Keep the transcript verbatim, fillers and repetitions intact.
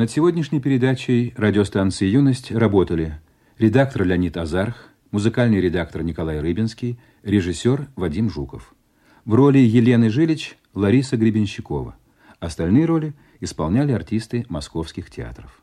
Над сегодняшней передачей радиостанции «Юность» работали редактор Леонид Азарх, музыкальный редактор Николай Рыбинский, режиссер Вадим Жуков. В роли Елены Жилич Лариса Гребенщикова. Остальные роли исполняли артисты московских театров.